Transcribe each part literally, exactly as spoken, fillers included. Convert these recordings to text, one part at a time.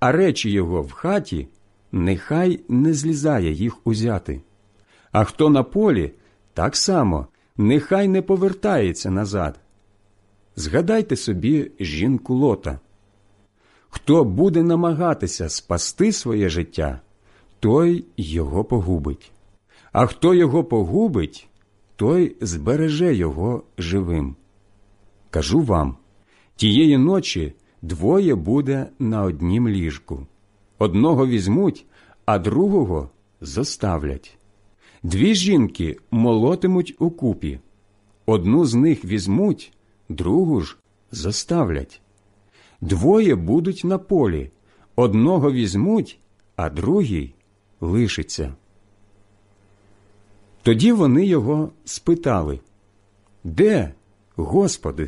а речі його в хаті, нехай не злізає їх узяти. А хто на полі, так само, нехай не повертається назад. Згадайте собі жінку Лота. Хто буде намагатися спасти своє життя, той його погубить. А хто його погубить, той збереже його живим. Кажу вам, тієї ночі двоє буде на однім ліжку. Одного візьмуть, а другого зоставлять. Дві жінки молотимуть укупі. Одну з них візьмуть, другу ж зоставлять. Двоє будуть на полі. Одного візьмуть, а другий лишиться. Тоді вони його спитали: «Де, Господи?»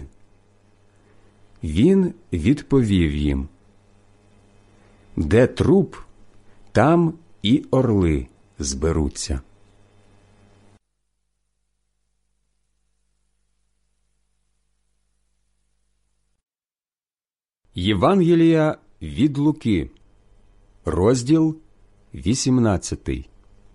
Він відповів їм: «Де труп, там і орли зберуться». Євангелія від Луки, розділ вісімнадцятий.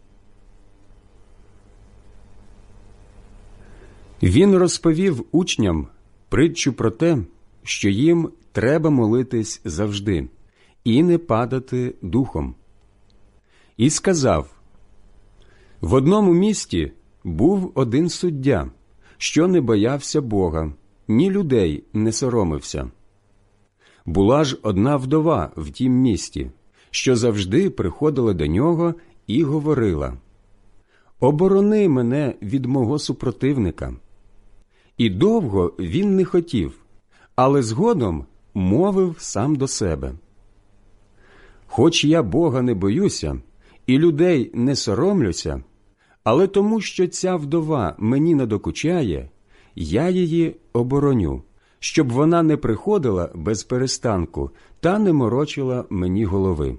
Він розповів учням притчу про те, що їм треба молитись завжди і не падати духом. І сказав: «В одному місті був один суддя, що не боявся Бога, ні людей не соромився. Була ж одна вдова в тім місті, що завжди приходила до нього і говорила: «Оборони мене від мого супротивника». І довго він не хотів, але згодом мовив сам до себе: «Хоч я Бога не боюся і людей не соромлюся, але тому, що ця вдова мені не докучає, я її обороню, щоб вона не приходила без перестанку та не морочила мені голови».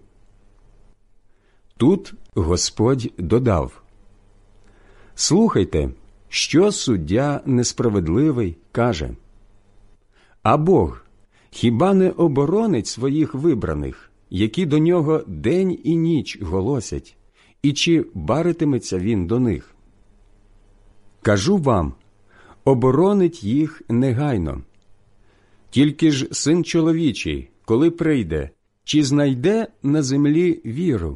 Тут Господь додав: «Слухайте, що суддя несправедливий каже. А Бог хіба не оборонить своїх вибраних, які до нього день і ніч голосять, і чи баритиметься він до них? Кажу вам, оборонить їх негайно. Тільки ж Син чоловічий, коли прийде, чи знайде на землі віру?»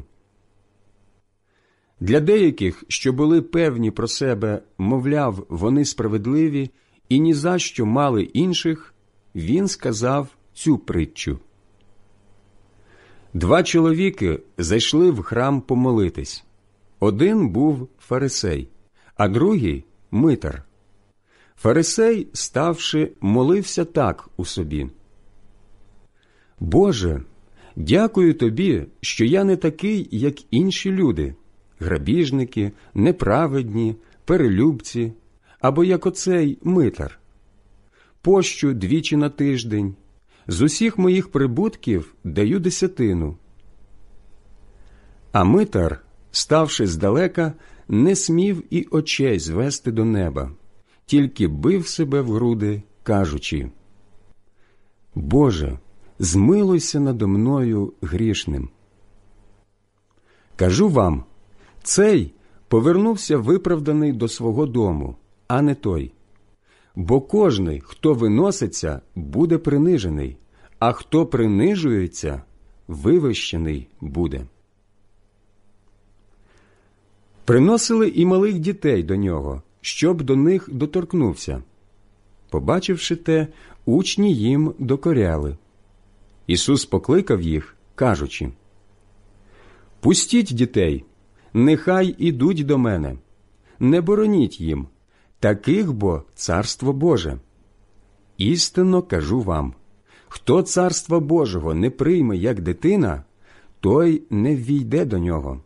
Для деяких, що були певні про себе, мовляв, вони справедливі і ні за що мали інших, він сказав цю притчу. Два чоловіки зайшли в храм помолитись. Один був фарисей, а другий – митар. Фарисей, ставши, молився так у собі: «Боже, дякую Тобі, що я не такий, як інші люди, грабіжники, неправедні, перелюбці, або як оцей митар. Пощу двічі на тиждень, з усіх моїх прибутків даю десятину». А митар, ставши здалека, не смів і очей звести до неба, тільки бив себе в груди, кажучи: «Боже, змилуйся надо мною грішним». Кажу вам, цей повернувся виправданий до свого дому, а не той. Бо кожний, хто виноситься, буде принижений, а хто принижується, вивищений буде. Приносили і малих дітей до нього, щоб до них доторкнувся. Побачивши те, учні їм докоряли. Ісус покликав їх, кажучи: «Пустіть дітей, нехай ідуть до мене, не бороніть їм, таких бо Царство Боже. Істинно кажу вам, хто Царства Божого не прийме як дитина, той не ввійде до нього».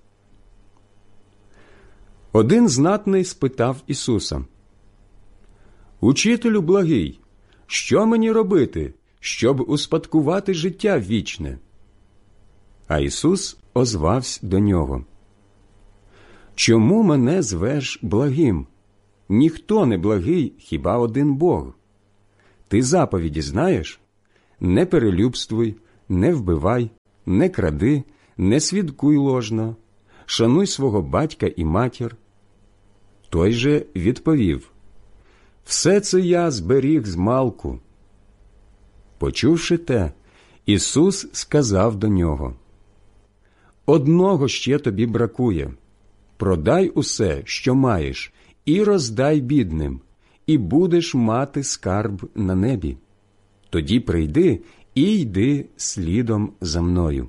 Один знатний спитав Ісуса: «Учителю благий, що мені робити, щоб успадкувати життя вічне?» А Ісус озвався до нього: «Чому мене звеш благим? Ніхто не благий, хіба один Бог. Ти заповіді знаєш? Не перелюбствуй, не вбивай, не кради, не свідкуй ложно, шануй свого батька і матір. Той же відповів: все це я зберіг змалку. Почувши те, Ісус сказав до нього: одного ще тобі бракує. Продай усе, що маєш, і роздай бідним, і будеш мати скарб на небі. Тоді прийди і йди слідом за мною.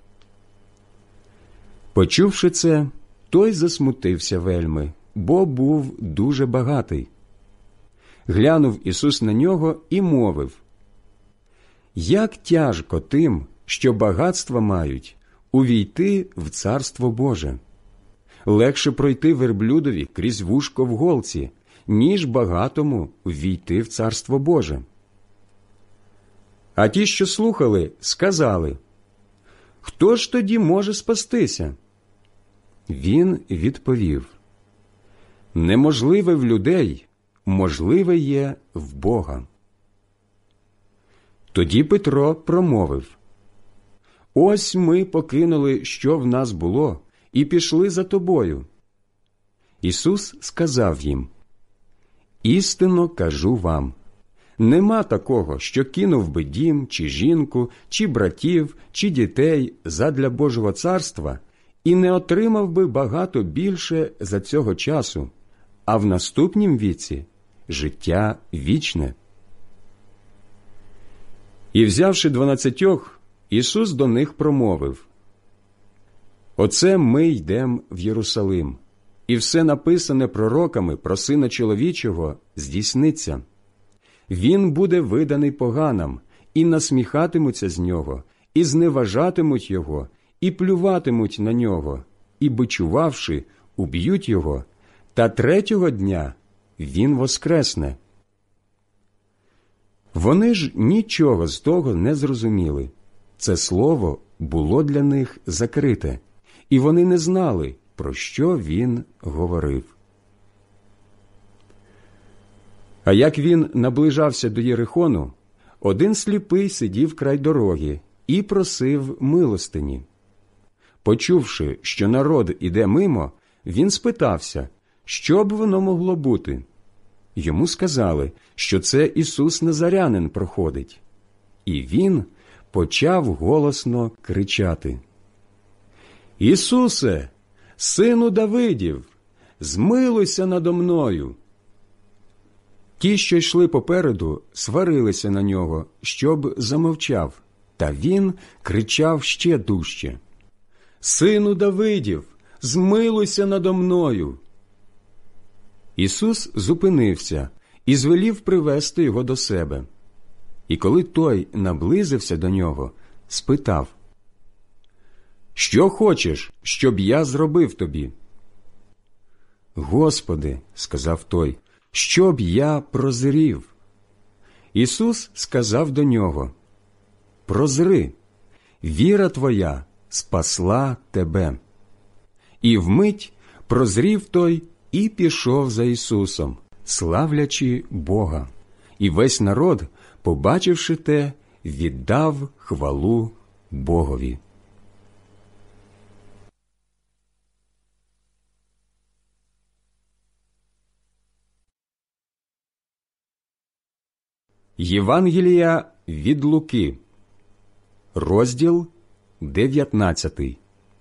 Почувши це, той засмутився вельми, бо був дуже багатий. Глянув Ісус на нього і мовив: як тяжко тим, що багатства мають, увійти в Царство Боже. Легше пройти верблюдові крізь вушко в голці, ніж багатому ввійти в Царство Боже. А ті, що слухали, сказали: хто ж тоді може спастися? Він відповів: неможливе в людей, можливе є в Бога. Тоді Петро промовив: ось ми покинули, що в нас було, і пішли за тобою. Ісус сказав їм: істинно кажу вам, нема такого, що кинув би дім, чи жінку, чи братів, чи дітей задля Божого царства, і не отримав би багато більше за цього часу, а в наступнім віці життя вічне. І, взявши дванадцятьох, Ісус до них промовив: оце ми йдем в Єрусалим, і все написане пророками про Сина Чоловічого здійсниться. Він буде виданий поганам, і насміхатимуться з нього, і зневажатимуть його, і плюватимуть на нього, і, бичувавши, уб'ють його, та третього дня він воскресне. Вони ж нічого з того не зрозуміли. Це слово було для них закрите, і вони не знали, про що він говорив. А як він наближався до Єрихону, один сліпий сидів край дороги і просив милостині. Почувши, що народ іде мимо, він спитався, що б воно могло бути. Йому сказали, що це Ісус Назарянин проходить. І він почав голосно кричати: «Ісусе, сину Давидів, змилуйся надо мною!» Ті, що йшли попереду, сварилися на нього, щоб замовчав, та він кричав ще дужче: «Сину Давидів, змилуйся надо мною!» Ісус зупинився і звелів привести його до себе. І коли той наблизився до нього, спитав: «Що хочеш, щоб я зробив тобі?» «Господи, – сказав той, – щоб я прозрів». Ісус сказав до нього: «Прозри, віра твоя спасла тебе». І вмить прозрів той і пішов за Ісусом, славлячи Бога. І весь народ, побачивши те, віддав хвалу Богові. Євангелія від Луки, розділ дев'ятнадцятий.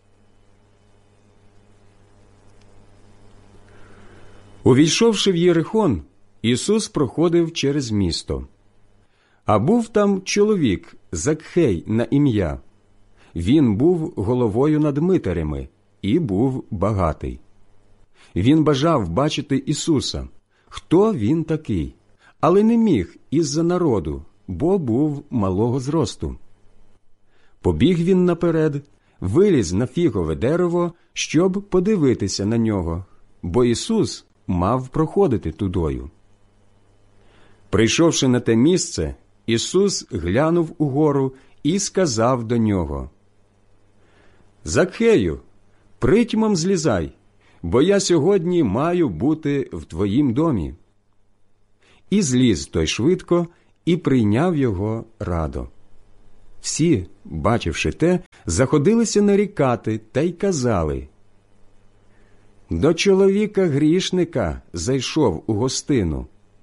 Увійшовши в Єрихон, Ісус проходив через місто. А був там чоловік Закхей на ім'я. Він був головою над митарями і був багатий. Він бажав бачити Ісуса, хто він такий, але не міг із-за народу, бо був малого зросту. Побіг він наперед, виліз на фігове дерево, щоб подивитися на нього, бо Ісус мав проходити тудою. Прийшовши на те місце, Ісус глянув угору і сказав до нього: «Закхею, притьмом злізай, бо я сьогодні маю бути в твоїм домі». І зліз той швидко і прийняв його радо. Всі, бачивши те, заходилися нарікати та й казали: «До чоловіка-грішника зайшов у гостину».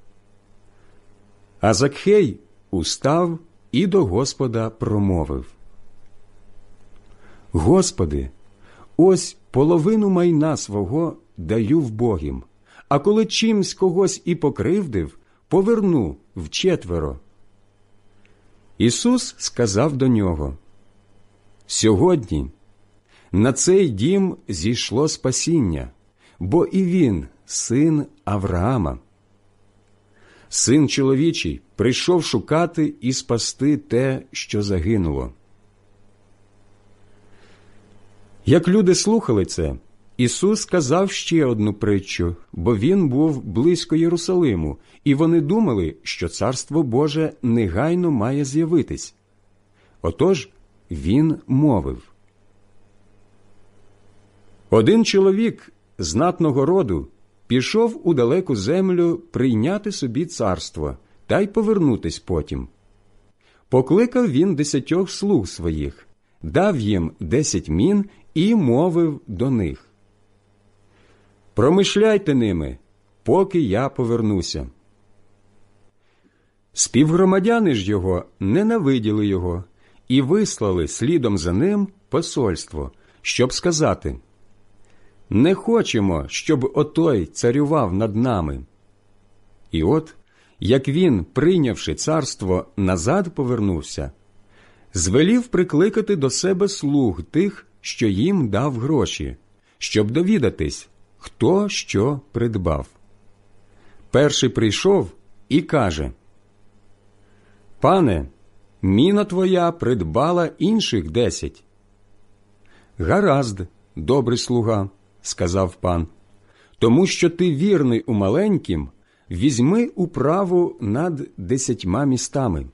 А Закхей устав і до Господа промовив: «Господи, ось половину майна свого даю вбогім, а коли чимсь когось і покривдив, поверну вчетверо». Ісус сказав до нього: «Сьогодні на цей дім зійшло спасіння, бо і він син Авраама. Син чоловічий прийшов шукати і спасти те, що загинуло». Як люди слухали це, Ісус сказав ще одну притчу, бо Він був близько Єрусалиму, і вони думали, що Царство Боже негайно має з'явитись. Отож Він мовив: «Один чоловік знатного роду пішов у далеку землю прийняти собі царство та й повернутись потім. Покликав він десятьох слуг своїх, дав їм десять мін і мовив до них: «Промишляйте ними, поки я повернуся». Співгромадяни ж його ненавиділи його і вислали слідом за ним посольство, щоб сказати: «Не хочемо, щоб отой царював над нами». І от, як він, прийнявши царство, назад повернувся, звелів прикликати до себе слуг тих, що їм дав гроші, щоб довідатись, хто що придбав. Перший прийшов і каже: «Пане, міна твоя придбала інших десять». «Гаразд, добрий слуга», – сказав пан, «тому що ти вірний у маленькім, візьми управу над десятьма містами».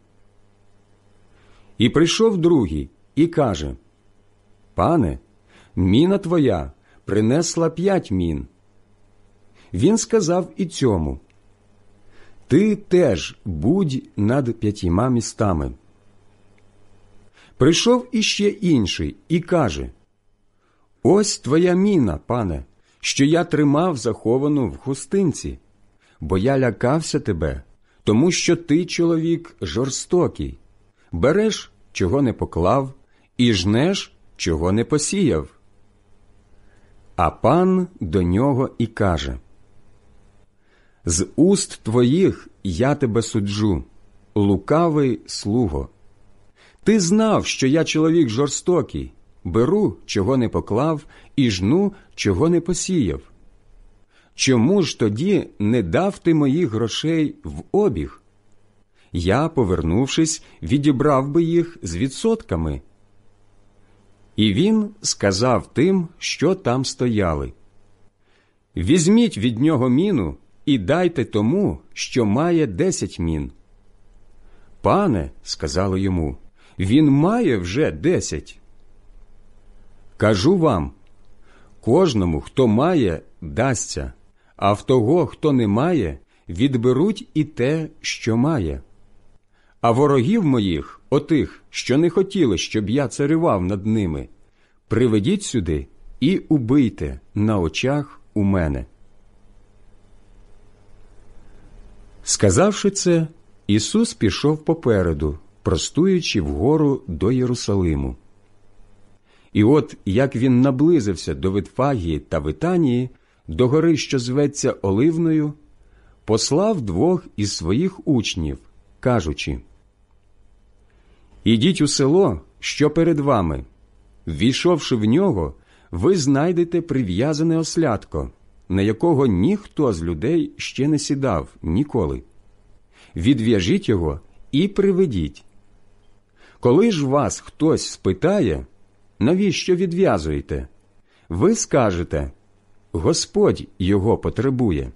І прийшов другий і каже: «Пане, міна твоя принесла п'ять мін». Він сказав і цьому: «Ти теж будь над п'ятьма містами». Прийшов іще інший і каже: «Ось твоя міна, пане, що я тримав заховану в хустинці, бо я лякався тебе, тому що ти чоловік жорстокий, береш, чого не поклав, і жнеш, чого не посіяв». А пан до нього і каже: «З уст твоїх я тебе суджу, лукавий слуго. Ти знав, що я чоловік жорстокий, беру, чого не поклав, і жну, чого не посіяв. Чому ж тоді не дав ти моїх грошей в обіг? Я, повернувшись, відібрав би їх з відсотками». І він сказав тим, що там стояли: «Візьміть від нього міну і дайте тому, що має десять мін». «Пане», – сказали йому, – «він має вже десять». «Кажу вам, кожному, хто має, дасться, а в того, хто не має, відберуть і те, що має. А ворогів моїх, отих, що не хотіли, щоб я царював над ними, приведіть сюди і убийте на очах у мене». Сказавши це, Ісус пішов попереду, простуючи вгору до Єрусалиму. І от, як він наблизився до Витфагії та Витанії, до гори, що зветься Оливною, послав двох із своїх учнів, кажучи: «Ідіть у село, що перед вами. Ввійшовши в нього, ви знайдете прив'язане ослятко, на якого ніхто з людей ще не сідав ніколи. Відв'яжіть його і приведіть. Коли ж вас хтось спитає, навіщо відв'язуєте, ви скажете: Господь його потребує».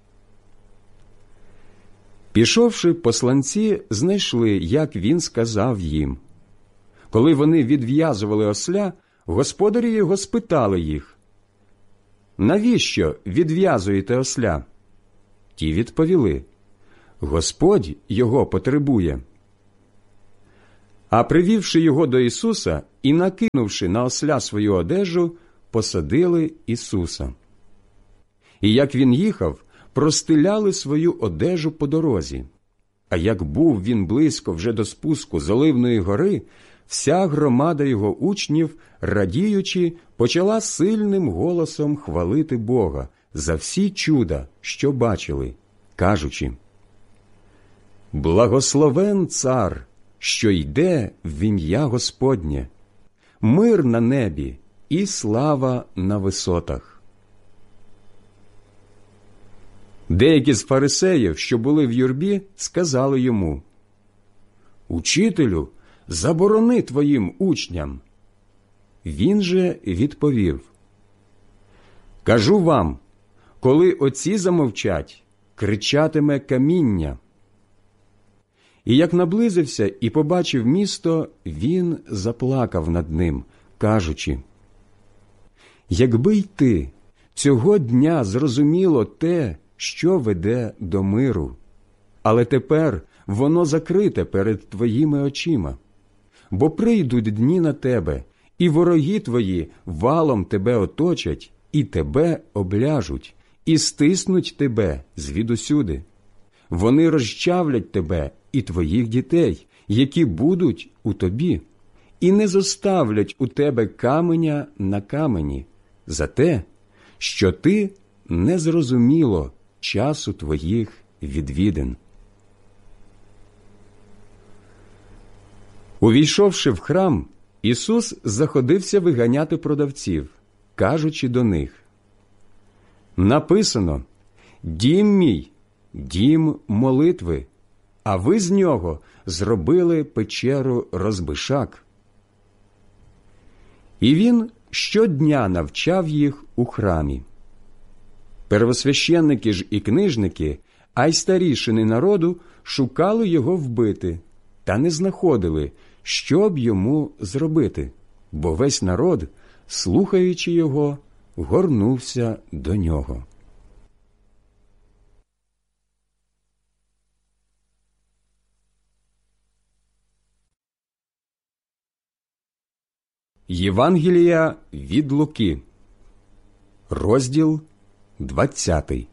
Пішовши, посланці знайшли, як він сказав їм. Коли вони відв'язували осля, господарі його спитали їх: «Навіщо відв'язуєте осля?» Ті відповіли: «Господь його потребує». А привівши його до Ісуса і накинувши на осля свою одежу, посадили Ісуса. І як він їхав, простиляли свою одежу по дорозі. А як був він близько вже до спуску з Оливної гори, вся громада його учнів, радіючи, почала сильним голосом хвалити Бога за всі чуда, що бачили, кажучи: «Благословен цар, що йде в ім'я Господнє, мир на небі і слава на висотах». Деякі з фарисеїв, що були в юрбі, сказали йому: «Учителю, заборони твоїм учням». Він же відповів: «Кажу вам, коли оці замовчать, кричатиме каміння». І як наблизився і побачив місто, він заплакав над ним, кажучи: «Якби й ти цього дня зрозуміло те, що веде до миру, але тепер воно закрите перед твоїми очима. Бо прийдуть дні на тебе, і вороги твої валом тебе оточать, і тебе обляжуть, і стиснуть тебе звідусюди. Вони розчавлять тебе і твоїх дітей, які будуть у тобі, і не зоставлять у тебе каменя на камені за те, що ти не зрозуміло часу твоїх відвідин». Увійшовши в храм, Ісус заходився виганяти продавців, кажучи до них: «Написано: дім мій, дім молитви, а ви з нього зробили печеру розбишак». І він щодня навчав їх у храмі. Первосвященники ж і книжники, а й старішини народу шукали його вбити, та не знаходили, що б йому зробити, бо весь народ, слухаючи його, горнувся до нього. Євангелія від Луки, розділ двадцятий.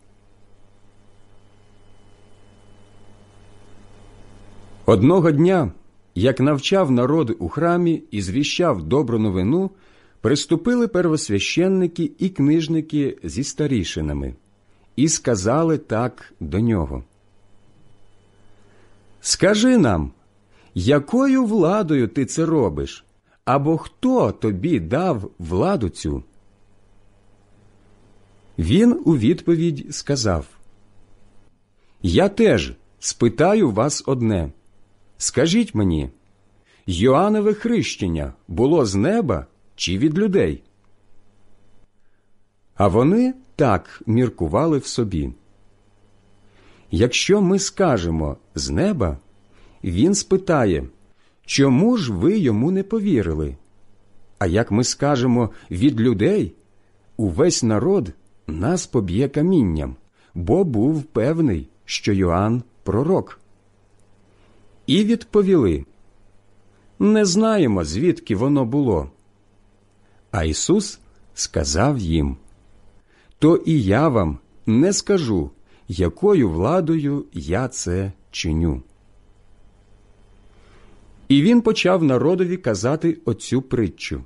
Одного дня, як навчав народ у храмі і звіщав добру новину, приступили первосвященники і книжники зі старішинами і сказали так до нього: «Скажи нам, якою владою ти це робиш, або хто тобі дав владу цю?» Він у відповідь сказав: «Я теж спитаю вас одне. Скажіть мені, Йоаннове хрещення було з неба чи від людей?» А вони так міркували в собі: «Якщо ми скажемо «з неба», він спитає, чому ж ви йому не повірили? А як ми скажемо «від людей», увесь народ нас поб'є камінням, бо був певний, що Йоанн – пророк». І відповіли: «Не знаємо, звідки воно було». А Ісус сказав їм: «То і я вам не скажу, якою владою я це чиню». І він почав народові казати оцю притчу.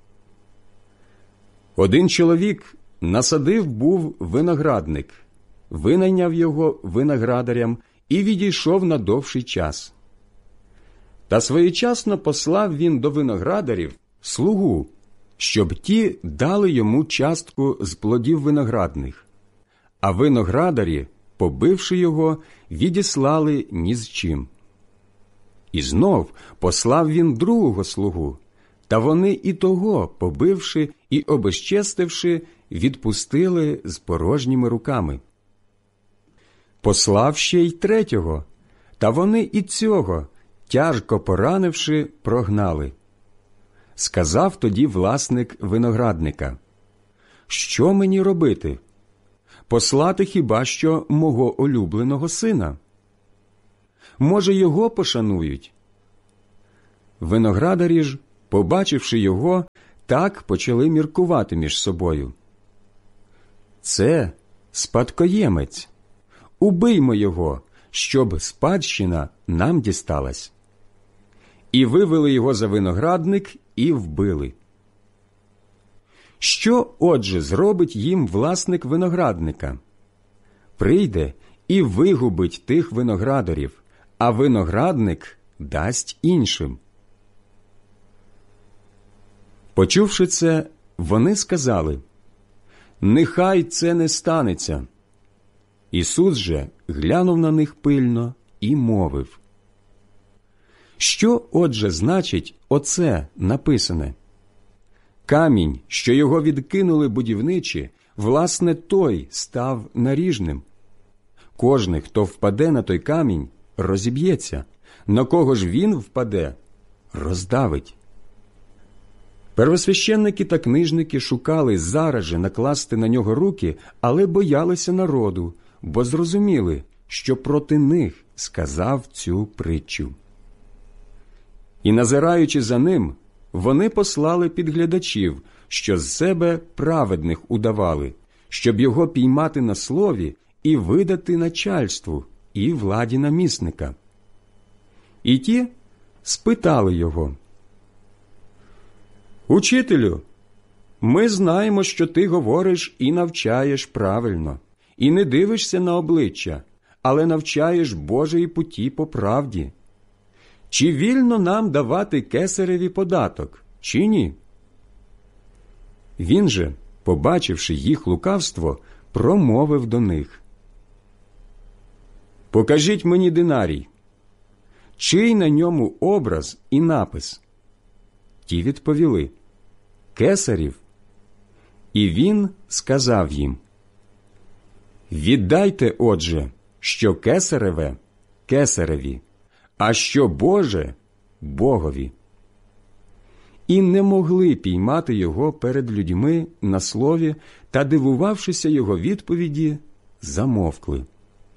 Один чоловік насадив був виноградник, винайняв його виноградарям і відійшов на довший час. Та своєчасно послав він до виноградарів слугу, щоб ті дали йому частку з плодів виноградних. А виноградарі, побивши його, відіслали ні з чим. І знов послав він другого слугу, та вони і того, побивши і обезчестивши, відпустили з порожніми руками. Послав ще й третього, та вони і цього, тяжко поранивши, прогнали. Сказав тоді власник виноградника: «Що мені робити? Послати хіба що мого улюбленого сина? Може, його пошанують?» Виноградарі ж, побачивши його, так почали міркувати між собою. Це спадкоємець. Убиймо його, щоб спадщина нам дісталась. І вивели його за виноградник і вбили. Що, отже, зробить їм власник виноградника? Прийде і вигубить тих виноградарів, а виноградник дасть іншим. Почувши це, вони сказали: «Нехай це не станеться». Ісус же глянув на них пильно і мовив: «Що, отже, значить оце написане? Камінь, що його відкинули будівничі, власне, той став наріжним. Кожний, хто впаде на той камінь, розіб'ється, на кого ж він впаде, роздавить». Первосвященники та книжники шукали зараз же накласти на нього руки, але боялися народу, бо зрозуміли, що проти них сказав цю притчу. І, назираючи за ним, вони послали підглядачів, що з себе праведних удавали, щоб його піймати на слові і видати начальству і владі намісника. І ті спитали його: «Учителю, ми знаємо, що ти говориш і навчаєш правильно, і не дивишся на обличчя, але навчаєш Божої путі по правді. Чи вільно нам давати кесареві податок, чи ні?» Він же, побачивши їх лукавство, промовив до них: «Покажіть мені динарій. Чий на ньому образ і напис?» Ті відповіли: «Кесарів». І він сказав їм: «Віддайте, отже, що кесареве – кесареві, а що Боже – Богові». І не могли піймати його перед людьми на слові, та, дивувавшися його відповіді, замовкли.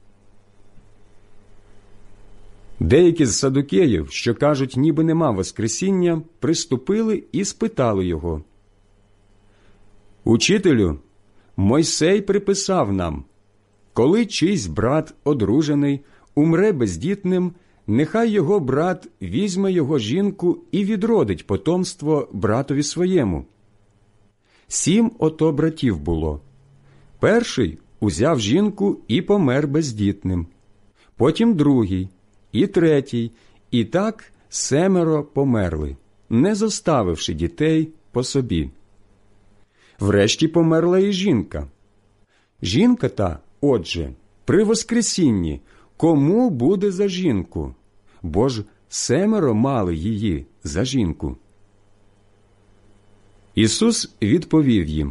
Деякі з садукеїв, що кажуть, ніби нема воскресіння, приступили і спитали його: «Учителю, Мойсей приписав нам, коли чийсь брат одружений умре бездітним, нехай його брат візьме його жінку і відродить потомство братові своєму. Сім ото братів було. Перший узяв жінку і помер бездітним, потім другий, і третій, і так семеро померли, не зоставивши дітей по собі. Врешті померла і жінка. Жінка та, отже, при воскресінні, кому буде за жінку? Бо ж семеро мали її за жінку». Ісус відповів їм: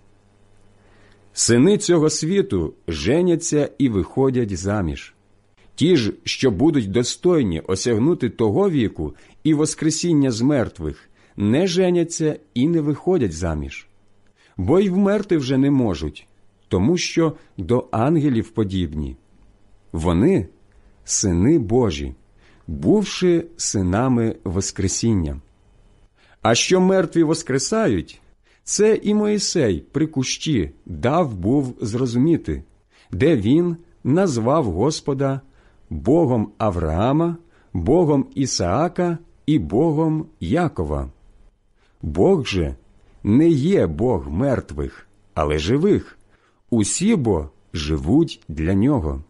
«Сини цього світу женяться і виходять заміж. Ті ж, що будуть достойні осягнути того віку і воскресіння з мертвих, не женяться і не виходять заміж. Бо й вмерти вже не можуть, тому що до ангелів подібні. Вони – сини Божі, бувши синами воскресіння. А що мертві воскресають, це і Мойсей при кущі дав був зрозуміти, де він назвав Господа Богом Авраама, Богом Ісаака і Богом Якова. Бог же не є Бог мертвих, але живих. Усі бо живуть для нього».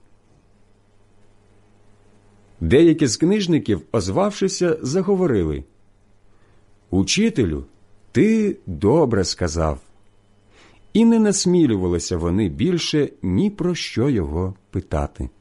Деякі з книжників, озвавшися, заговорили: «Учителю, ти добре сказав». І не насмілювалися вони більше ні про що його питати.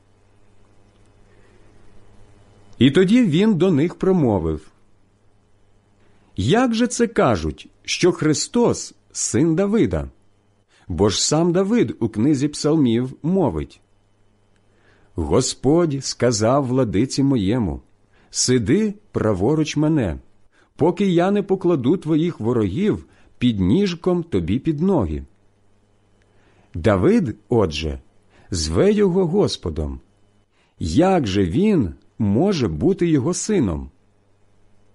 І тоді він до них промовив: «Як же це кажуть, що Христос – син Давида? Бо ж сам Давид у книзі псалмів мовить: Господь сказав владиці моєму: сиди праворуч мене, поки я не покладу твоїх ворогів під ніжком тобі під ноги. Давид, отже, зве його Господом. Як же він може бути його сином?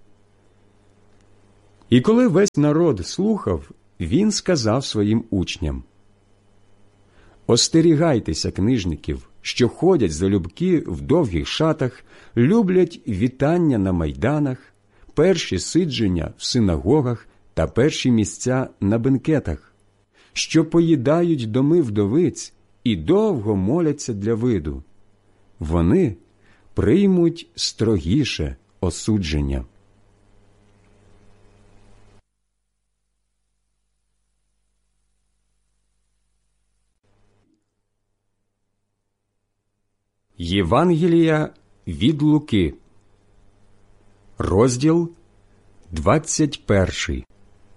І коли весь народ слухав, він сказав своїм учням: «Остерігайтеся книжників, що ходять залюбки в довгих шатах, люблять вітання на майданах, перші сидження в синагогах та перші місця на бенкетах, що поїдають доми вдовиць і довго моляться для виду. Вони приймуть строгіше осудження». Євангелія від Луки, розділ двадцять перший.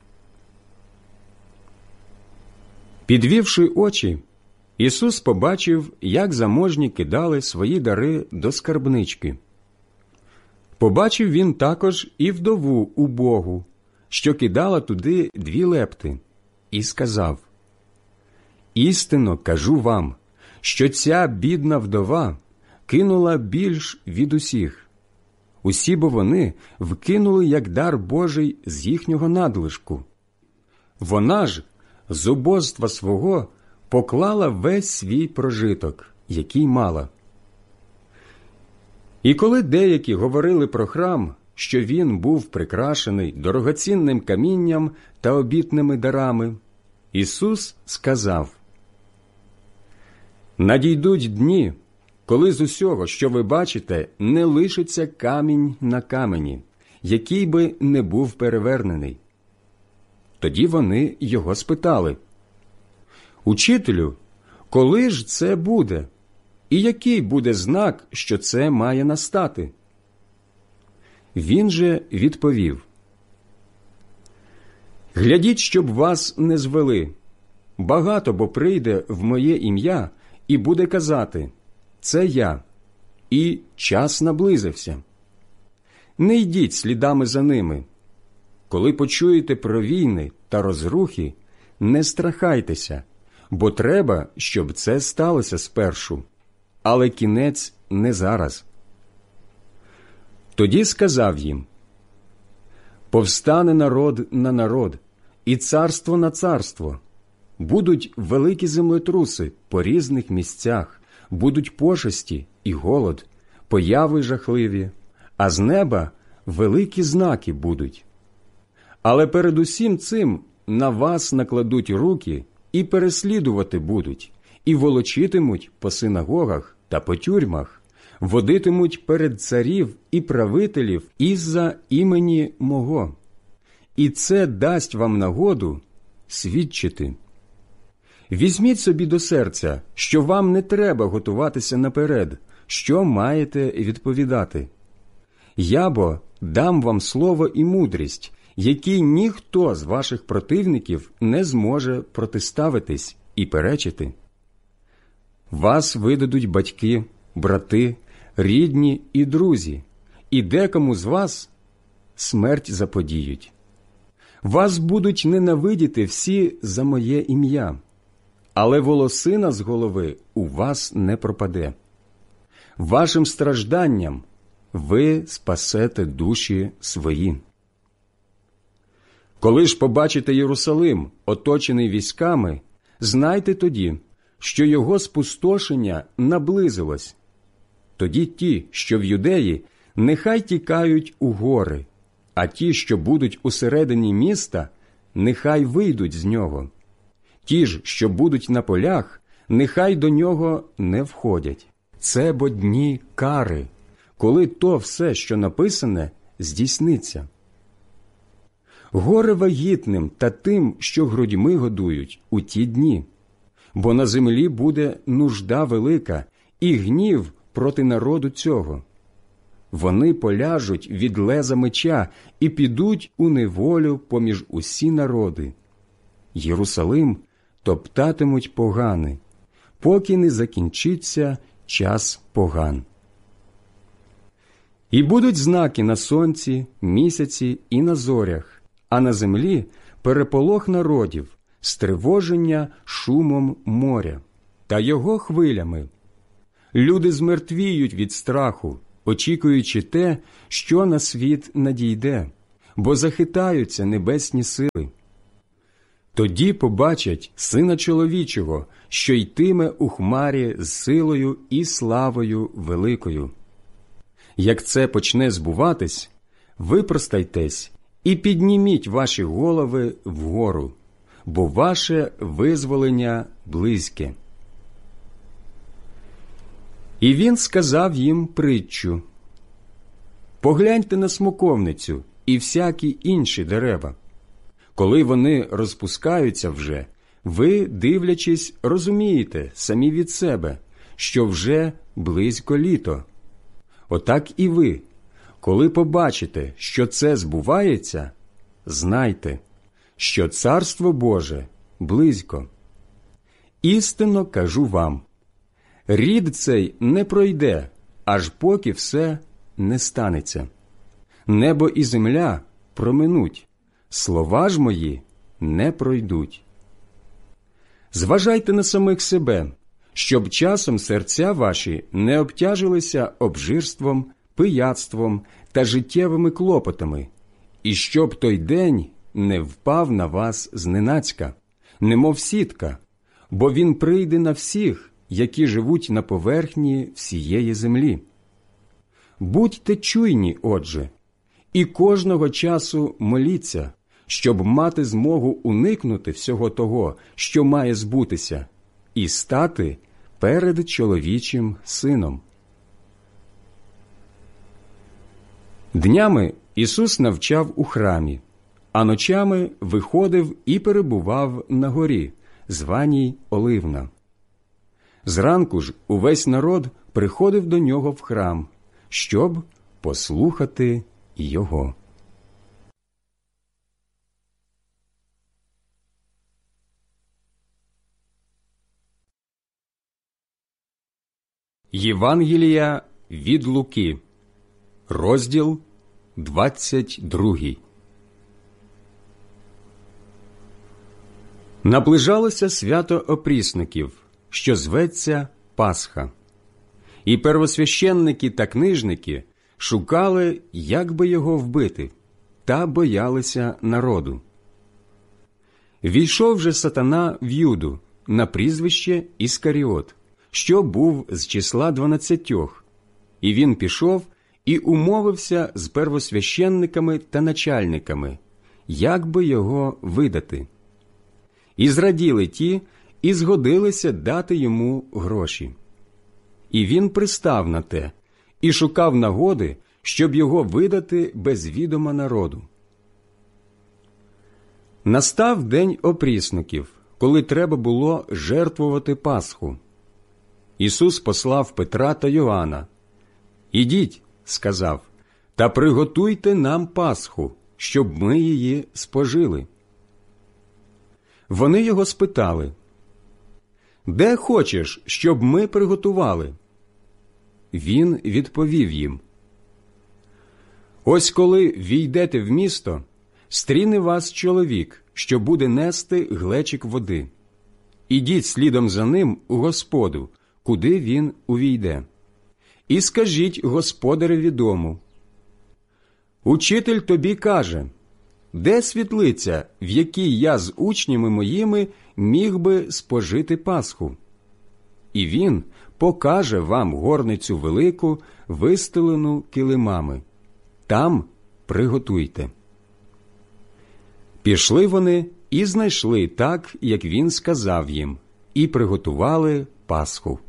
Підвівши очі, Ісус побачив, як заможні кидали свої дари до скарбнички. Побачив він також і вдову убогу, що кидала туди дві лепти, і сказав: «Істинно кажу вам, що ця бідна вдова кинула більш від усіх. Усі бо вони вкинули як дар Божий з їхнього надлишку. Вона ж з убоства свого поклала весь свій прожиток, який мала». І коли деякі говорили про храм, що він був прикрашений дорогоцінним камінням та обітними дарами, Ісус сказав: «Надійдуть дні, коли з усього, що ви бачите, не лишиться камінь на камені, який би не був перевернений». Тоді вони його спитали: «Учителю, коли ж це буде? І який буде знак, що це має настати?» Він же відповів: «Глядіть, щоб вас не звели. Багато бо прийде в моє ім'я і буде казати: це я, і час наблизився. Не йдіть слідами за ними. Коли почуєте про війни та розрухи, не страхайтеся, бо треба, щоб це сталося спершу, але кінець не зараз». Тоді сказав їм: «Повстане народ на народ, і царство на царство. Будуть великі землетруси по різних місцях, будуть пошесті і голод, появи жахливі, а з неба великі знаки будуть. Але перед усім цим на вас накладуть руки і переслідувати будуть, і волочитимуть по синагогах та по тюрмах, водитимуть перед царів і правителів із-за імені мого. І це дасть вам нагоду свідчити. Візьміть собі до серця, що вам не треба готуватися наперед, що маєте відповідати. Я бо дам вам слово і мудрість, які ніхто з ваших противників не зможе протиставитись і перечити. Вас видадуть батьки, брати, рідні і друзі, і декому з вас смерть заподіють. Вас будуть ненавидіти всі за моє ім'я, але волосина з голови у вас не пропаде. Вашим стражданням ви спасете душі свої. Коли ж побачите Єрусалим, оточений військами, знайте тоді, що його спустошення наблизилось. Тоді ті, що в Юдеї, нехай тікають у гори, а ті, що будуть усередині міста, нехай вийдуть з нього. Ті ж, що будуть на полях, нехай до нього не входять. Це бо дні кари, коли то все, що написане, здійсниться. Горе вагітним та тим, що грудьми годують у ті дні, бо на землі буде нужда велика і гнів проти народу цього. Вони поляжуть від леза меча і підуть у неволю поміж усі народи. Єрусалим топтатимуть погани, поки не закінчиться час поган. І будуть знаки на сонці, місяці і на зорях, а на землі переполох народів, стривоження шумом моря та його хвилями. Люди змертвіють від страху, очікуючи те, що на світ надійде, бо захитаються небесні сили. Тоді побачать Сина Чоловічого, що йтиме у хмарі з силою і славою великою. Як це почне збуватись, випростайтесь і підніміть ваші голови вгору, бо ваше визволення близьке. І він сказав їм притчу: «Погляньте на смоковницю і всякі інші дерева. Коли вони розпускаються вже, ви, дивлячись, розумієте самі від себе, що вже близько літо. Отак і ви, коли побачите, що це збувається, знайте, що Царство Боже близько. Істинно кажу вам, рід цей не пройде, аж поки все не станеться. Небо і земля проминуть, слова ж мої не пройдуть. Зважайте на самих себе, щоб часом серця ваші не обтяжилися обжирством, пияцтвом та життєвими клопотами, і щоб той день не впав на вас зненацька, немов сітка, бо він прийде на всіх, які живуть на поверхні всієї землі. Будьте чуйні, отже, і кожного часу моліться, щоб мати змогу уникнути всього того, що має збутися, і стати перед чоловічим сином». Днями Ісус навчав у храмі, а ночами виходив і перебував на горі, званій Оливна. Зранку ж увесь народ приходив до нього в храм, щоб послухати його. Євангелія від Луки, розділ двадцять другий. Наближалося свято опрісників, що зветься Пасха. І первосвященники та книжники шукали, як би його вбити, та боялися народу. Війшов же сатана в Юду на прізвище Іскаріот, що був з числа дванадцятьох, і він пішов і умовився з первосвященниками та начальниками, як би його видати. І зраділи ті, і згодилися дати йому гроші. І він пристав на те, і шукав нагоди, щоб його видати без відома народу. Настав день опрісників, коли треба було жертвувати Пасху. Ісус послав Петра та Йоанна. «Ідіть, – сказав, – та приготуйте нам Пасху, щоб ми її спожили». Вони його спитали: «Де хочеш, щоб ми приготували?» Він відповів їм: «Ось коли війдете в місто, стріне вас чоловік, що буде нести глечик води. Ідіть слідом за ним у господу, куди він увійде. І скажіть господареві дому: Учитель тобі каже, де світлиця, в якій я з учнями моїми міг би спожити Пасху? І він покаже вам горницю велику, вистелену килимами. Там приготуйте». Пішли вони і знайшли так, як він сказав їм, і приготували Пасху.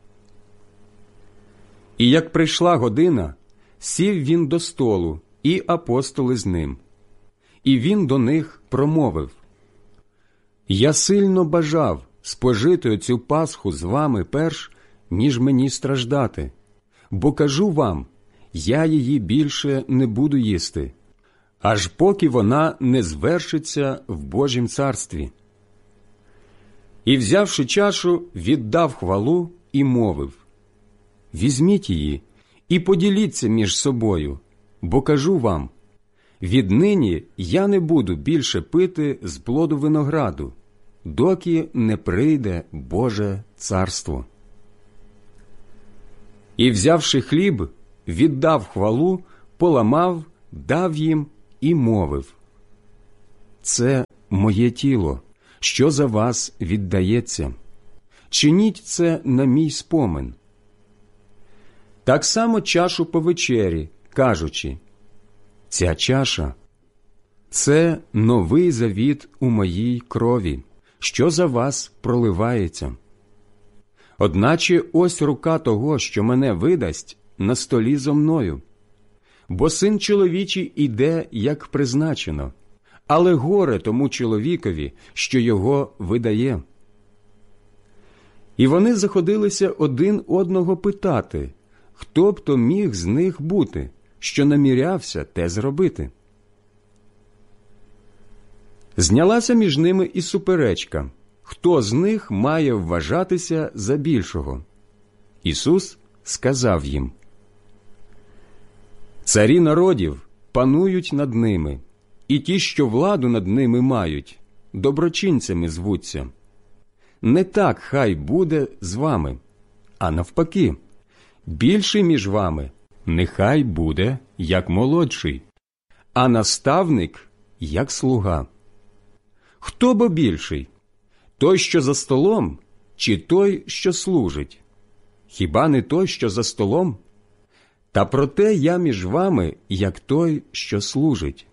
І як прийшла година, сів він до столу, і апостоли з ним. І він до них промовив: «Я сильно бажав спожити оцю Пасху з вами перш, ніж мені страждати. Бо кажу вам, я її більше не буду їсти, аж поки вона не звершиться в Божім царстві». І, взявши чашу, віддав хвалу і мовив: «Візьміть її і поділіться між собою, бо кажу вам, віднині я не буду більше пити з плоду винограду, доки не прийде Боже царство». І, взявши хліб, віддав хвалу, поламав, дав їм, і мовив: «Це моє тіло, що за вас віддається. Чиніть це на мій спомин». Так само чашу по вечері, кажучи: «Ця чаша – це новий завіт у моїй крові, що за вас проливається. Одначе ось рука того, що мене видасть, на столі зо мною. Бо Син чоловічий іде, як призначено, але горе тому чоловікові, що його видає». І вони заходилися один одного питати, хто б то міг з них бути, що намірявся те зробити. Знялася між ними і суперечка, хто з них має вважатися за більшого. Ісус сказав їм: «Царі народів панують над ними, і ті, що владу над ними мають, доброчинцями звуться. Не так хай буде з вами, а навпаки, більший між вами нехай буде як молодший, а наставник як слуга. Хто бо більший? Той, що за столом, чи той, що служить? Хіба не той, що за столом? Та проте я між вами, як той, що служить.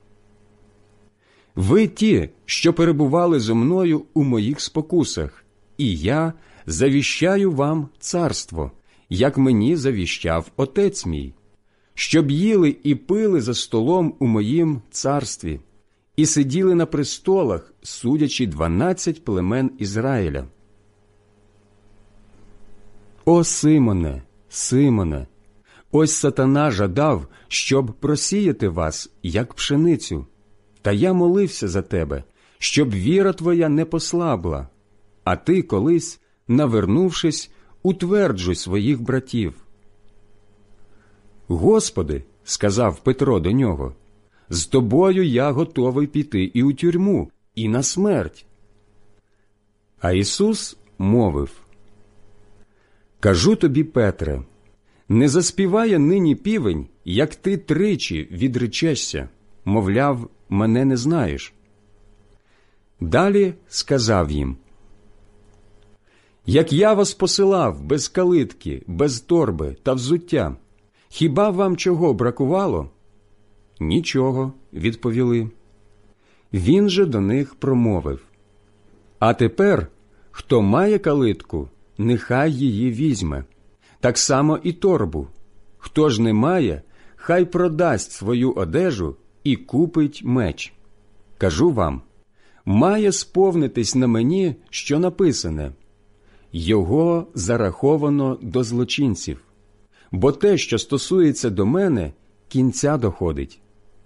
Ви ті, що перебували зо мною у моїх спокусах, і я завіщаю вам царство, як мені завіщав Отець мій, щоб їли і пили за столом у моїм царстві, і сиділи на престолах, судячи дванадцять племен Ізраїля. О, Симоне, Симоне, ось сатана жадав, щоб просіяти вас, як пшеницю. Та я молився за тебе, щоб віра твоя не послабла, а ти колись, навернувшись, утверджуй своїх братів». «Господи, – сказав Петро до нього, – з тобою я готовий піти і у тюрму, і на смерть». А Ісус мовив: «Кажу тобі, Петре, не заспіває нині півень, як ти тричі відречешся, мовляв, мене не знаєш». Далі сказав їм: «Як я вас посилав без калитки, без торби та взуття, хіба вам чого бракувало?» «Нічого», – відповіли. Він же до них промовив: «А тепер, хто має калитку, нехай її візьме, так само і торбу. Хто ж не має, хай продасть свою одежу і купить меч. Кажу вам, має сповнитись на мені, що написане: його зараховано до злочинців, бо те, що стосується до мене, кінця доходить».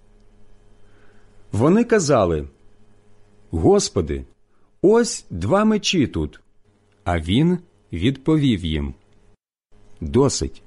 Вони казали: «Господи, ось два мечі тут». А він відповів їм: «Досить».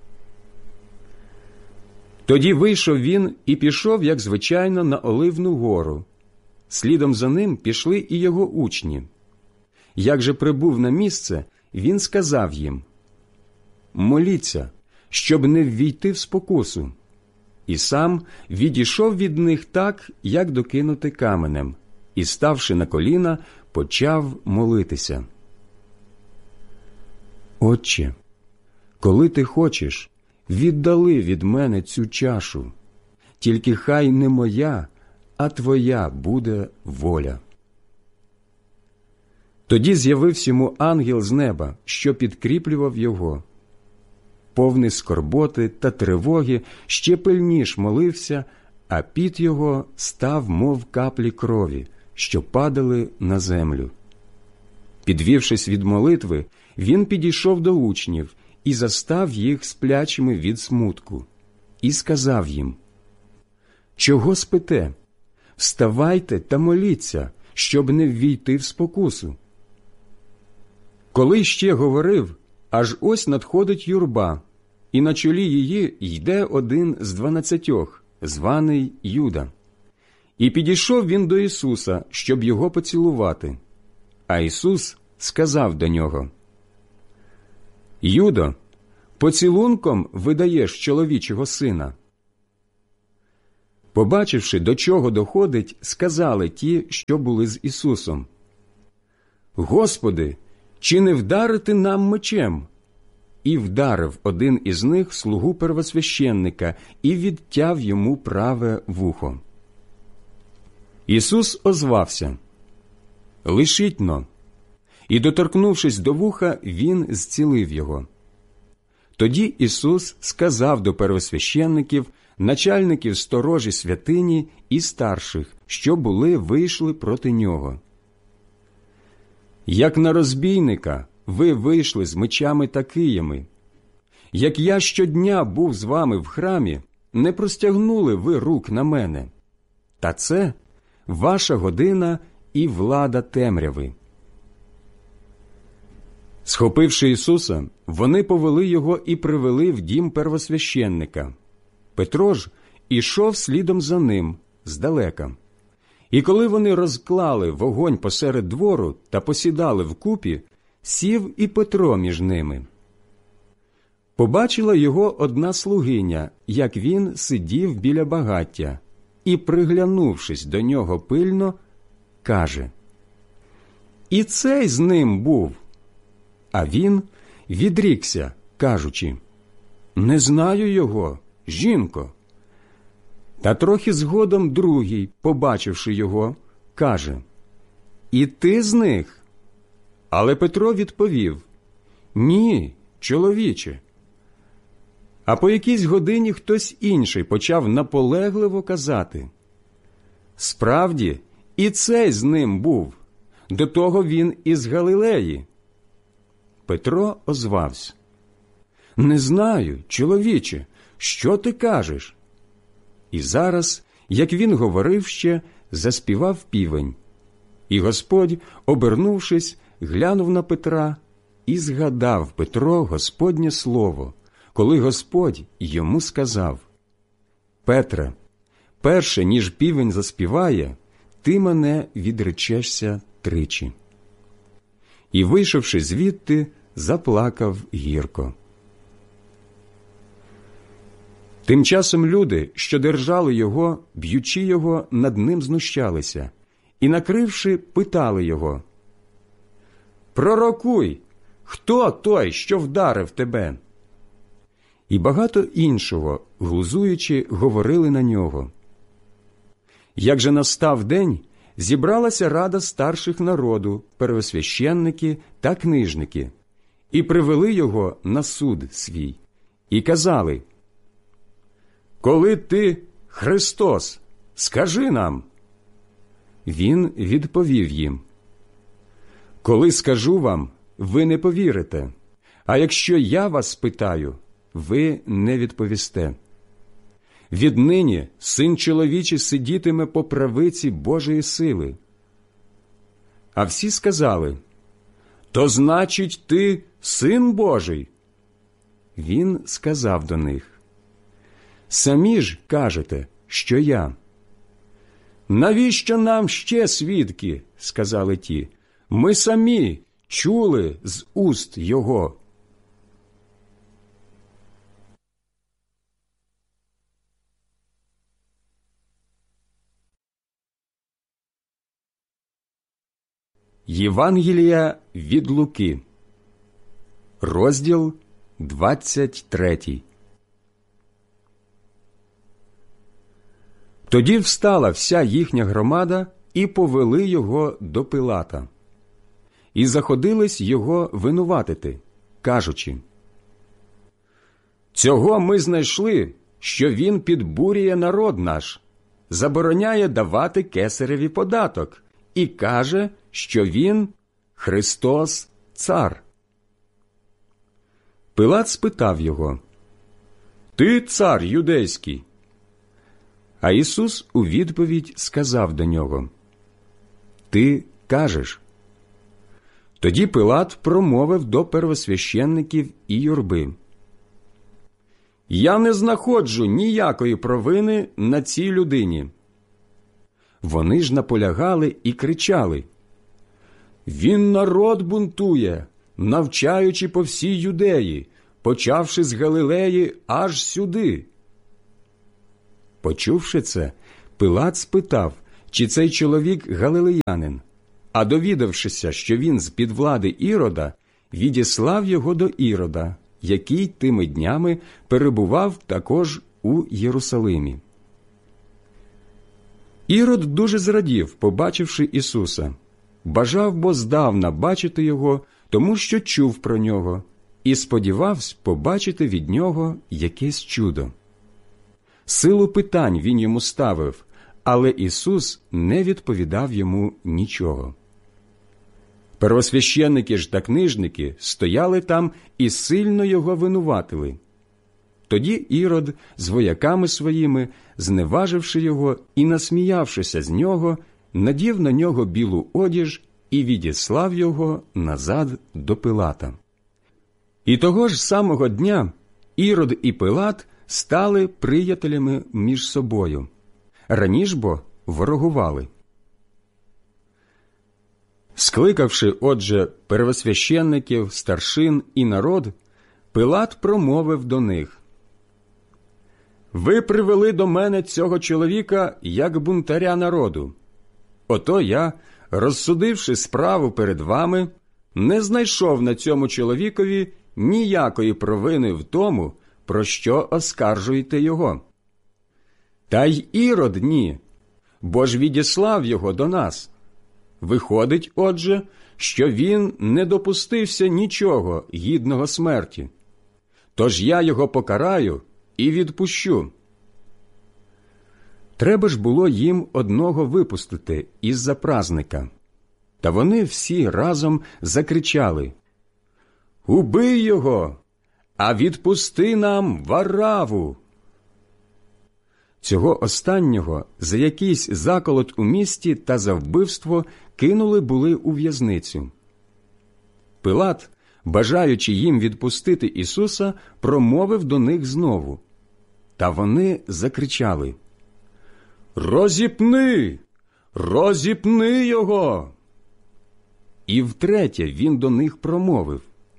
Тоді вийшов він і пішов, як звичайно, на Оливну гору. Слідом за ним пішли і його учні. Як же прибув на місце, він сказав їм: «Моліться, щоб не ввійти в спокусу». І сам відійшов від них так, як докинути каменем, і, ставши на коліна, почав молитися: «Отче, коли ти хочеш, віддали від мене цю чашу, тільки хай не моя, а твоя буде воля». Тоді з'явився йому ангел з неба, що підкріплював його. Повний скорботи та тривоги, ще пильніш молився, а піт його став, мов каплі крові, що падали на землю. Підвівшись від молитви, він підійшов до учнів і застав їх сплячими від смутку, і сказав їм: «Чого спите? Вставайте та моліться, щоб не ввійти в спокусу». Коли ще говорив, аж ось надходить юрба, і на чолі її йде один з дванадцятьох, званий Юда. І підійшов він до Ісуса, щоб його поцілувати. А Ісус сказав до нього: «Юдо, поцілунком видаєш чоловічого сина?» Побачивши, до чого доходить, сказали ті, що були з Ісусом: «Господи, чи не вдарити нам мечем?» І вдарив один із них слугу первосвященника і відтяв йому праве вухо. Ісус озвався: «Лишіть-но!» І, доторкнувшись до вуха, він зцілив його. Тоді Ісус сказав до первосвященників, начальників сторожі святині і старших, що були вийшли проти нього: «Як на розбійника ви вийшли з мечами та киями. Як я щодня був з вами в храмі, не простягнули ви рук на мене. Та це ваша година і влада темряви». Схопивши Ісуса, вони повели його і привели в дім первосвященника. Петро ж ішов слідом за ним здалека. І коли вони розклали вогонь посеред двору та посідали вкупі, сів і Петро між ними. Побачила його одна слугиня, як він сидів біля багаття, і, приглянувшись до нього пильно, каже: «І цей з ним був». А він відрікся, кажучи: «Не знаю його, жінко». Та трохи згодом другий, побачивши його, каже: «І ти з них?» Але Петро відповів: «Ні, чоловіче». А по якійсь годині хтось інший почав наполегливо казати: «Справді, і цей з ним був, до того він із Галилеї». Петро озвався: «Не знаю, чоловіче, що ти кажеш?» І зараз, як він говорив ще, заспівав півень. І Господь, обернувшись, глянув на Петра, і згадав Петро Господнє слово, коли Господь йому сказав: «Петре, перше, ніж півень заспіває, ти мене відречешся тричі». І, вийшовши звідти, заплакав гірко. Тим часом люди, що держали його, б'ючи його, над ним знущалися, і, накривши, питали його: «Пророкуй, хто той, що вдарив тебе?» І багато іншого, глузуючи, говорили на нього. Як же настав день, зібралася рада старших народу, первосвященники та книжники, і привели його на суд свій, і казали: «Коли ти Христос, скажи нам». Він відповів їм: «Коли скажу вам, ви не повірите, а якщо я вас спитаю, ви не відповісте. Віднині Син чоловічий сидітиме по правиці Божої сили». А всі сказали: «То значить, ти Син Божий?» Він сказав до них: «Самі ж кажете, що я». «Навіщо нам ще свідки?» – сказали ті. «Ми самі чули з уст його». Євангелія від Луки, розділ двадцять третій. Тоді встала вся їхня громада і повели його до Пилата. І заходились його винуватити, кажучи: «Цього ми знайшли, що він підбурює народ наш, забороняє давати кесареві податок і каже, що він Христос цар». Пилат спитав його: «Ти цар юдейський?» А Ісус у відповідь сказав до нього: «Ти кажеш». Тоді Пилат промовив до первосвященників і юрби: «Я не знаходжу ніякої провини на цій людині». Вони ж наполягали і кричали: «Він народ бунтує, навчаючи по всій Юдеї, почавши з Галилеї аж сюди». Почувши це, Пилат спитав, чи цей чоловік галилеянин, а довідавшися, що він з-під влади Ірода, відіслав його до Ірода, який тими днями перебував також у Єрусалимі. Ірод дуже зрадів, побачивши Ісуса. Бажав бо здавна бачити його, тому що чув про нього, і сподівався побачити від нього якесь чудо. Силу питань він йому ставив, але Ісус не відповідав йому нічого. Первосвященники ж та книжники стояли там і сильно його винуватили. Тоді Ірод з вояками своїми, зневаживши його і насміявшися з нього, надів на нього білу одіж і відіслав його назад до Пилата. І того ж самого дня Ірод і Пилат стали приятелями між собою. Раніше бо ворогували. Скликавши, отже, первосвященників, старшин і народ, Пилат промовив до них: «Ви привели до мене цього чоловіка як бунтаря народу. Ото я, розсудивши справу перед вами, не знайшов на цьому чоловікові ніякої провини в тому, про що оскаржуєте його. Та й Ірод ні, бо ж відіслав його до нас. Виходить, отже, що він не допустився нічого гідного смерті. Тож я його покараю і відпущу». Треба ж було їм одного випустити із-за празника. Та вони всі разом закричали: «Убий його, а відпусти нам Вараву!» Цього останнього за якийсь заколот у місті та за вбивство кинули були у в'язницю. Пилат, бажаючи їм відпустити Ісуса, промовив до них знову. Та вони закричали: «Розіпни! Розіпни його!» І втретє він до них промовив: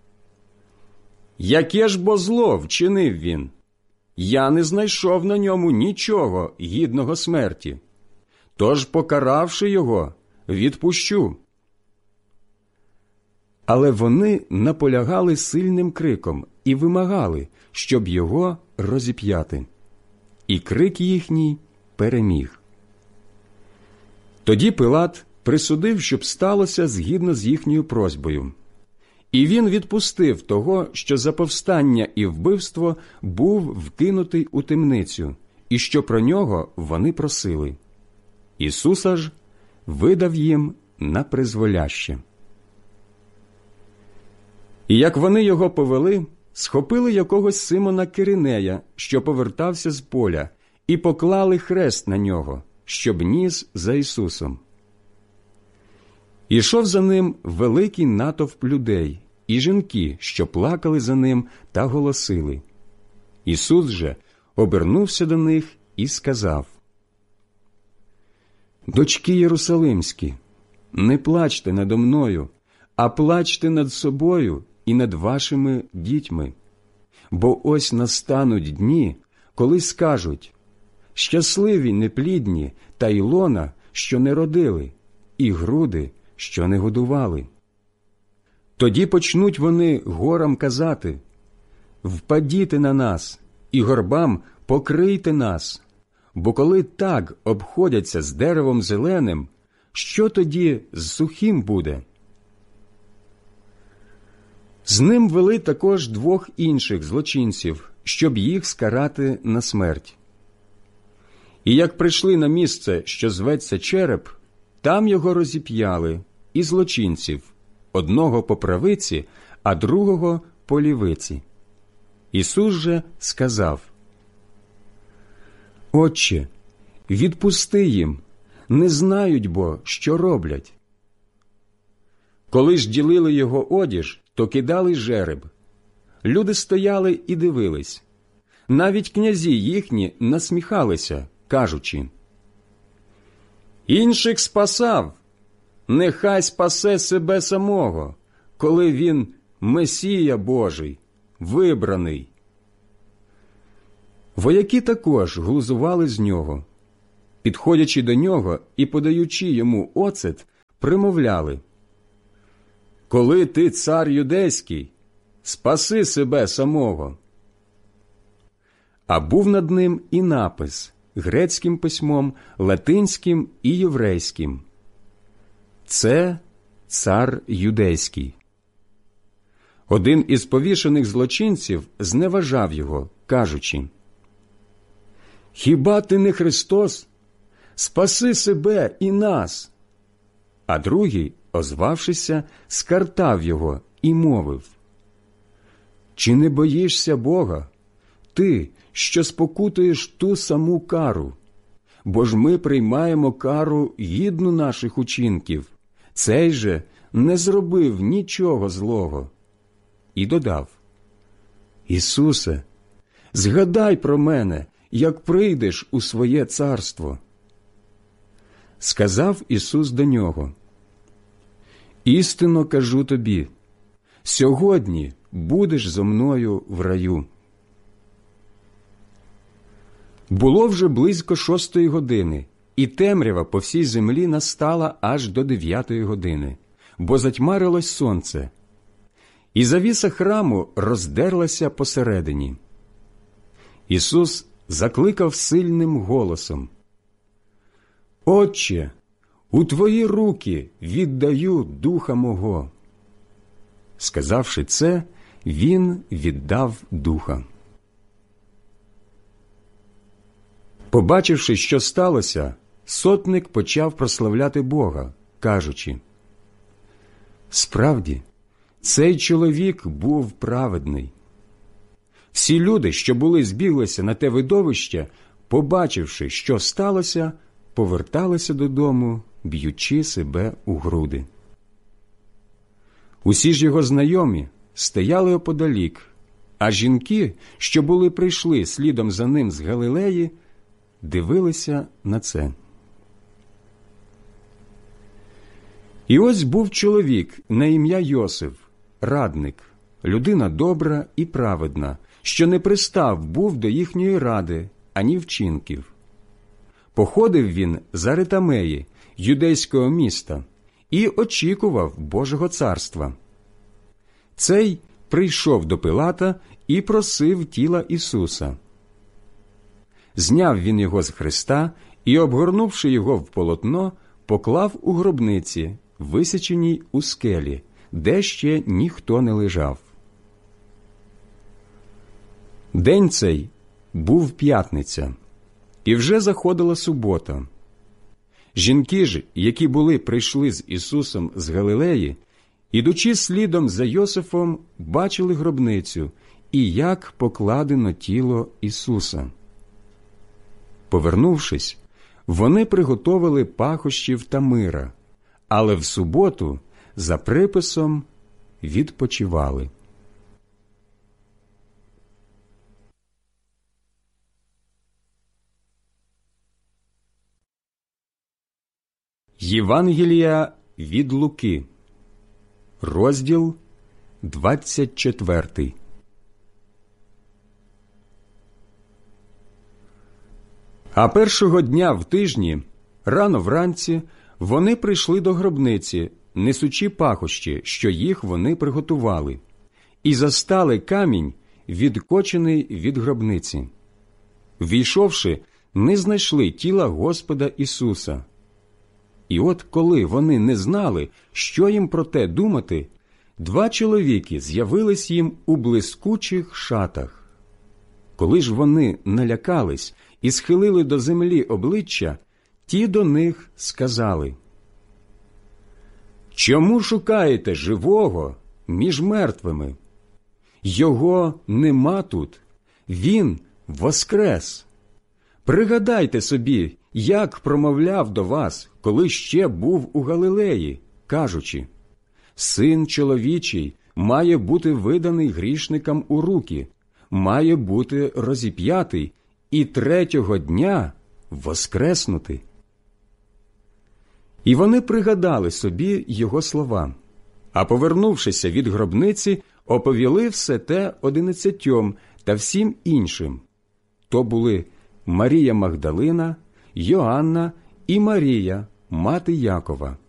«Яке ж бо зло вчинив він? Я не знайшов на ньому нічого гідного смерті. Тож, покаравши його, відпущу». Але вони наполягали сильним криком і вимагали, щоб його розіп'яти. І крик їхній переміг. Тоді Пилат присудив, щоб сталося згідно з їхньою просьбою. І він відпустив того, що за повстання і вбивство був вкинутий у темницю, і що про нього вони просили. Ісуса ж видав їм на призволяще. І як вони його повели, схопили якогось Симона Киринея, що повертався з поля, і поклали хрест на нього, щоб ніс за Ісусом. Ішов за ним великий натовп людей і жінки, що плакали за ним та голосили. Ісус же обернувся до них і сказав: «Дочки Єрусалимські, не плачте надо мною, а плачте над собою і над вашими дітьми. Бо ось настануть дні, коли скажуть: щасливі неплідні та й лона, що не родили, і груди, що не годували. Тоді почнуть вони горам казати: впадіте на нас, і горбам покрийте нас. Бо коли так обходяться з деревом зеленим, що тоді з сухим буде?» З ним вели також двох інших злочинців, щоб їх скарати на смерть. І як прийшли на місце, що зветься Череп, там його розіп'яли, і злочинців, одного по правиці, а другого по лівиці. Ісус же сказав: «Отче, відпусти їм, не знають бо, що роблять». Коли ж ділили його одіж, то кидали жереб. Люди стояли і дивились. Навіть князі їхні насміхалися, кажучи: «Інших спасав, нехай спасе себе самого, коли він Месія Божий, вибраний». Вояки також глузували з нього. підходячи до нього і подаючи йому оцет, примовляли: «Коли ти цар юдейський, спаси себе самого». А був над ним і напис грецьким письмом, латинським і єврейським: «Це цар юдейський». Один із повішених злочинців зневажав його, кажучи: «Хіба ти не Христос? Спаси себе і нас». А другий, озвавшися, скартав його і мовив: «Чи не боїшся Бога, ти, що спокутуєш ту саму кару? Бо ж ми приймаємо кару гідну наших учинків. Цей же не зробив нічого злого». І додав: «Ісусе, згадай про мене, як прийдеш у своє царство». Сказав Ісус до нього: «Істинно кажу тобі, сьогодні будеш зо мною в раю». Було вже близько шостої години, і темрява по всій землі настала аж до дев'ятої години, бо затьмарилось сонце. І завіса храму роздерлася посередині. Ісус закликав сильним голосом: «Отче, у Твої руки віддаю духа мого». Сказавши це, Він віддав духа. Побачивши, що сталося, сотник почав прославляти Бога, кажучи: «Справді, цей чоловік був праведний». Всі люди, що були збіглися на те видовище, побачивши, що сталося, поверталися додому, б'ючи себе у груди. Усі ж його знайомі стояли оподалік, а жінки, що були прийшли слідом за ним з Галилеї, дивилися на це. І ось був чоловік на ім'я Йосиф, радник, людина добра і праведна, що не пристав був до їхньої ради, ані вчинків. Походив він з Аритамеї, юдейського міста, і очікував Божого царства. Цей прийшов до Пилата і просив тіла Ісуса. Зняв він його з хреста і, обгорнувши його в полотно, поклав у гробниці, висіченій у скелі, де ще ніхто не лежав. День цей був п'ятниця, і вже заходила субота. Жінки ж, які були прийшли з Ісусом з Галилеї, ідучи слідом за Йосифом, бачили гробницю і як покладено тіло Ісуса. Повернувшись, вони приготовили пахощів та мира, але в суботу за приписом відпочивали. Євангелія від Луки, розділ двадцять четвертий. А першого дня в тижні, рано вранці, вони прийшли до гробниці, несучи пахощі, що їх вони приготували, і застали камінь, відкочений від гробниці. Війшовши, не знайшли тіла Господа Ісуса. І от коли вони не знали, що їм про те думати, два чоловіки з'явились їм у блискучих шатах. Коли ж вони налякались і схилили до землі обличчя, ті до них сказали: «Чому шукаєте живого між мертвими? Його нема тут, він воскрес. Пригадайте собі, як промовляв до вас, коли ще був у Галилеї, кажучи: Син чоловічий має бути виданий грішникам у руки, має бути розіп'ятий і третього дня воскреснути». І вони пригадали собі його слова, а повернувшися від гробниці, оповіли все те одинадцятьом та всім іншим. То були Марія Магдалина, Йоанна і Марія, мати Якова,